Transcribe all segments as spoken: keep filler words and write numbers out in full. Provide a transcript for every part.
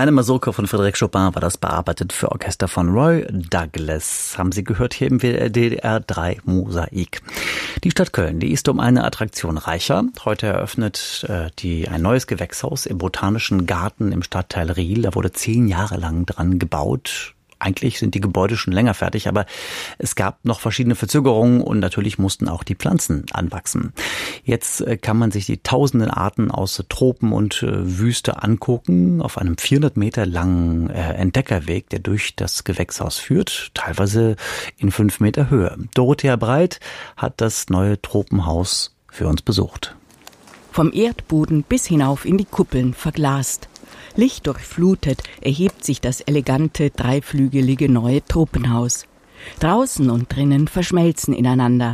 Eine Mazurka von Frédéric Chopin war das, bearbeitet für Orchester von Roy Douglas. Haben Sie gehört hier im D D R drei Mosaik. Die Stadt Köln, die ist um eine Attraktion reicher. Heute eröffnet äh, die ein neues Gewächshaus im Botanischen Garten im Stadtteil Riehl. Da wurde zehn Jahre lang dran gebaut. Eigentlich sind die Gebäude schon länger fertig, aber es gab noch verschiedene Verzögerungen und natürlich mussten auch die Pflanzen anwachsen. Jetzt kann man sich die tausenden Arten aus Tropen und Wüste angucken auf einem vierhundert Meter langen Entdeckerweg, der durch das Gewächshaus führt, teilweise in fünf Meter Höhe. Dorothea Breit hat das neue Tropenhaus für uns besucht. Vom Erdboden bis hinauf in die Kuppeln verglast. Lichtdurchflutet erhebt sich das elegante, dreiflügelige neue Tropenhaus. Draußen und drinnen verschmelzen ineinander.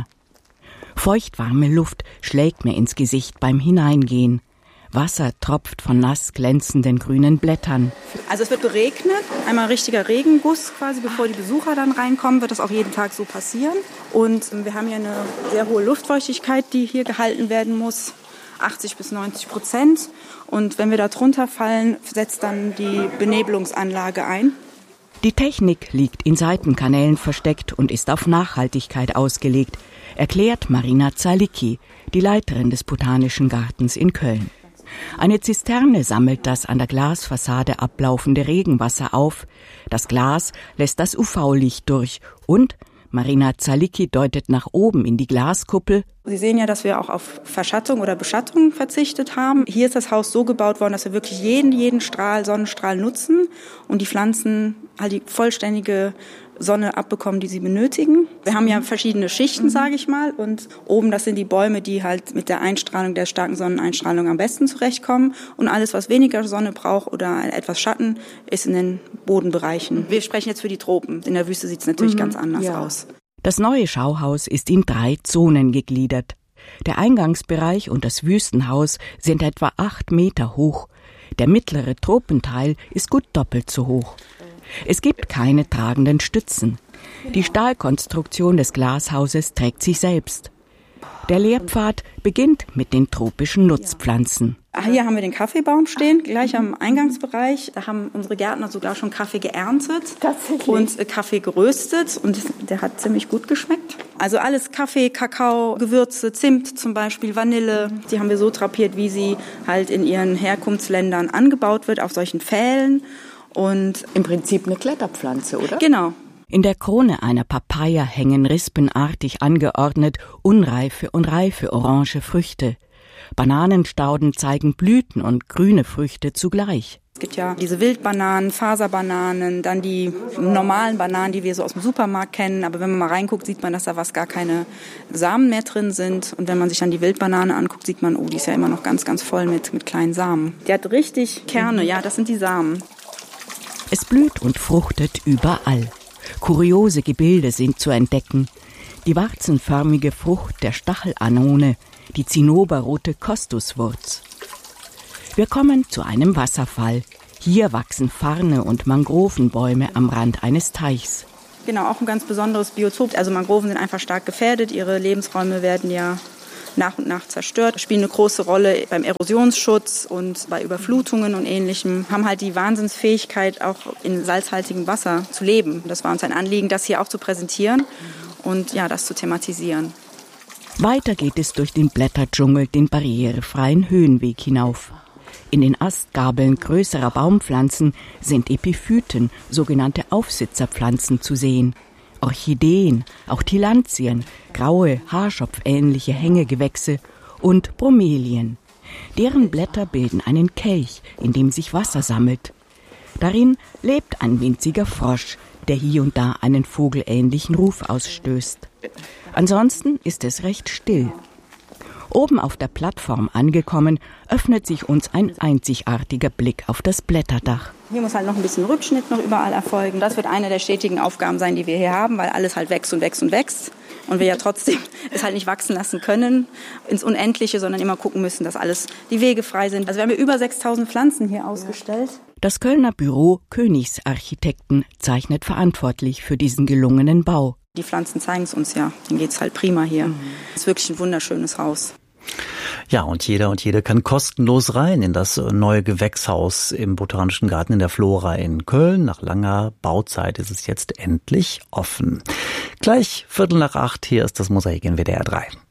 Feuchtwarme Luft schlägt mir ins Gesicht beim Hineingehen. Wasser tropft von nass glänzenden grünen Blättern. Also es wird beregnet, einmal richtiger Regenguss quasi, bevor die Besucher dann reinkommen, wird das auch jeden Tag so passieren. Und wir haben hier eine sehr hohe Luftfeuchtigkeit, die hier gehalten werden muss. achtzig bis neunzig Prozent. Und wenn wir da drunter fallen, setzt dann die Benebelungsanlage ein. Die Technik liegt in Seitenkanälen versteckt und ist auf Nachhaltigkeit ausgelegt, erklärt Marina Zalicki, die Leiterin des Botanischen Gartens in Köln. Eine Zisterne sammelt das an der Glasfassade ablaufende Regenwasser auf. Das Glas lässt das U V-Licht durch und Marina Zalicki deutet nach oben in die Glaskuppel. Sie sehen ja, dass wir auch auf Verschattung oder Beschattung verzichtet haben. Hier ist das Haus so gebaut worden, dass wir wirklich jeden, jeden Strahl, Sonnenstrahl nutzen und die Pflanzen halt die vollständige Sonne abbekommen, die sie benötigen. Wir haben ja verschiedene Schichten, sage ich mal, und oben, das sind die Bäume, die halt mit der Einstrahlung, der starken Sonneneinstrahlung am besten zurechtkommen. Und alles, was weniger Sonne braucht oder etwas Schatten, ist in den Bodenbereichen. Wir sprechen jetzt für die Tropen. In der Wüste sieht es natürlich mhm. ganz anders ja. aus. Das neue Schauhaus ist in drei Zonen gegliedert. Der Eingangsbereich und das Wüstenhaus sind etwa acht Meter hoch. Der mittlere Tropenteil ist gut doppelt so hoch. Es gibt keine tragenden Stützen. Die Stahlkonstruktion des Glashauses trägt sich selbst. Der Lehrpfad beginnt mit den tropischen Nutzpflanzen. Hier haben wir den Kaffeebaum stehen, gleich am Eingangsbereich. Da haben unsere Gärtner sogar schon Kaffee geerntet und Kaffee geröstet. Und der hat ziemlich gut geschmeckt. Also alles Kaffee, Kakao, Gewürze, Zimt zum Beispiel, Vanille. Die haben wir so drapiert, wie sie halt in ihren Herkunftsländern angebaut wird, auf solchen Pfählen. Und im Prinzip eine Kletterpflanze, oder? Genau. In der Krone einer Papaya hängen rispenartig angeordnet unreife und reife orange Früchte. Bananenstauden zeigen Blüten und grüne Früchte zugleich. Es gibt ja diese Wildbananen, Faserbananen, dann die normalen Bananen, die wir so aus dem Supermarkt kennen. Aber wenn man mal reinguckt, sieht man, dass da fast gar keine Samen mehr drin sind. Und wenn man sich dann die Wildbanane anguckt, sieht man, oh, die ist ja immer noch ganz, ganz voll mit, mit kleinen Samen. Die hat richtig Kerne, ja, das sind die Samen. Es blüht und fruchtet überall. Kuriose Gebilde sind zu entdecken. Die warzenförmige Frucht der Stachelanone, die zinnoberrote Costuswurz. Wir kommen zu einem Wasserfall. Hier wachsen Farne und Mangrovenbäume am Rand eines Teichs. Genau, auch ein ganz besonderes Biotop. Also Mangroven sind einfach stark gefährdet. Ihre Lebensräume werden ja nach und nach zerstört, spielen eine große Rolle beim Erosionsschutz und bei Überflutungen und Ähnlichem, haben halt die Wahnsinnsfähigkeit, auch in salzhaltigem Wasser zu leben. Das war uns ein Anliegen, das hier auch zu präsentieren und ja, das zu thematisieren. Weiter geht es durch den Blätterdschungel den barrierefreien Höhenweg hinauf. In den Astgabeln größerer Baumpflanzen sind Epiphyten, sogenannte Aufsitzerpflanzen, zu sehen. Orchideen, auch Tillandien, graue, haarschopfähnliche Hängegewächse und Bromelien. Deren Blätter bilden einen Kelch, in dem sich Wasser sammelt. Darin lebt ein winziger Frosch, der hier und da einen vogelähnlichen Ruf ausstößt. Ansonsten ist es recht still. Oben auf der Plattform angekommen, öffnet sich uns ein einzigartiger Blick auf das Blätterdach. Hier muss halt noch ein bisschen Rückschnitt noch überall erfolgen. Das wird eine der stetigen Aufgaben sein, die wir hier haben, weil alles halt wächst und wächst und wächst. Und wir ja trotzdem es halt nicht wachsen lassen können ins Unendliche, sondern immer gucken müssen, dass alles die Wege frei sind. Also wir haben hier über sechstausend Pflanzen hier ausgestellt. Das Kölner Büro Königsarchitekten zeichnet verantwortlich für diesen gelungenen Bau. Die Pflanzen zeigen es uns ja, denen geht es halt prima hier. Es ist wirklich ein wunderschönes Haus. Ja, und jeder und jede kann kostenlos rein in das neue Gewächshaus im Botanischen Garten in der Flora in Köln. Nach langer Bauzeit ist es jetzt endlich offen. Gleich Viertel nach acht, hier ist das Mosaik in W D R drei.